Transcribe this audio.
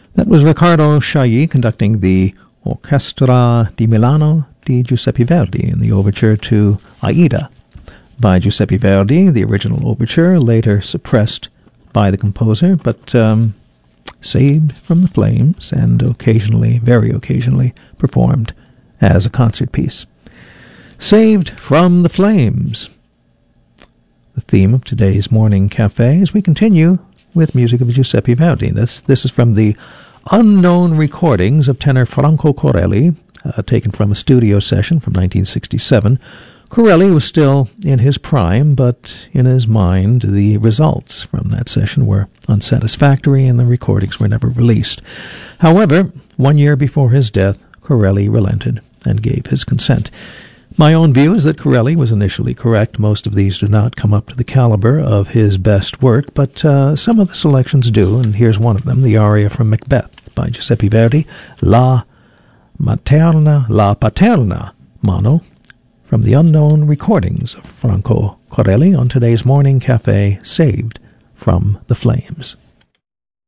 That was Riccardo Chailly conducting the Orchestra di Milano di Giuseppe Verdi in the overture to Aida by Giuseppe Verdi, the original overture, later suppressed by the composer, but saved from the flames and occasionally, very occasionally, performed as a concert piece. Saved from the flames, the theme of today's morning cafe, as we continue with music of Giuseppe Verdi. This is from the unknown recordings of tenor Franco Corelli, taken from a studio session from 1967. Corelli was still in his prime, but in his mind the results from that session were unsatisfactory and the recordings were never released. However, 1 year before his death, Corelli relented and gave his consent. My own view is that Corelli was initially correct. Most of these do not come up to the caliber of his best work, but some of the selections do, and here's one of them, the aria from Macbeth by Giuseppe Verdi, La Paterna Mano, from the unknown recordings of Franco Corelli on today's Morning Cafe, saved from the flames.